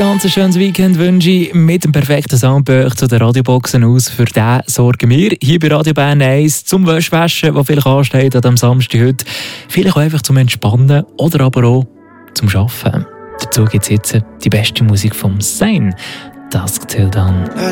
ganz schönes Weekend wünsche ich mit dem perfekten Soundbuch zu den Radioboxen aus. Für den sorgen wir hier bei Radio Bern 1 zum Wäschwaschen, das vielleicht ansteht an diesem Samstag heute. Vielleicht auch einfach zum Entspannen oder aber auch zum Arbeiten. Dazu gibt es jetzt die beste Musik vom Sein. Dusk Till Dawn.